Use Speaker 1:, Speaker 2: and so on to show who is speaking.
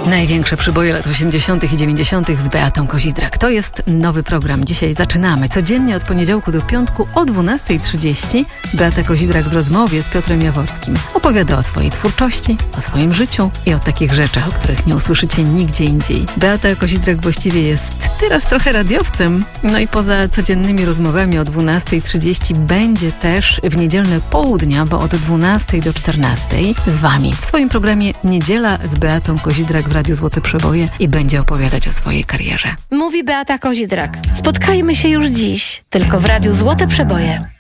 Speaker 1: Największe przyboje lat 80. i 90. z Beatą Kozidrak. To jest nowy program. Dzisiaj zaczynamy. Codziennie od poniedziałku do piątku o 12:30 Beata Kozidrak w rozmowie z Piotrem Jaworskim opowiada o swojej twórczości, o swoim życiu i o takich rzeczach, o których nie usłyszycie nigdzie indziej. Beata Kozidrak właściwie jest teraz trochę radiowcem. No i poza codziennymi rozmowami o 12:30 będzie też w niedzielne południa, bo od 12 do 14 z Wami w swoim programie Niedziela z Beatą Kozidrak w Radiu Złote Przeboje i będzie opowiadać o swojej karierze.
Speaker 2: Mówi Beata Kozidrak. Spotkajmy się już dziś, tylko w Radiu Złote Przeboje.